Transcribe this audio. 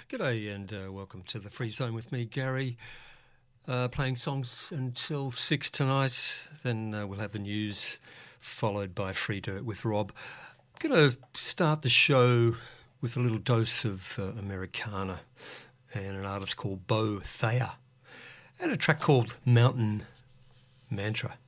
G'day and welcome to the Free Zone with me, Gary. Playing songs until 6 tonight. Then we'll have the news, followed by Free Dirt with Rob. I'm going to start the show with a little dose of Americana and an artist called Bo Thayer and a track called Mountain Mantra.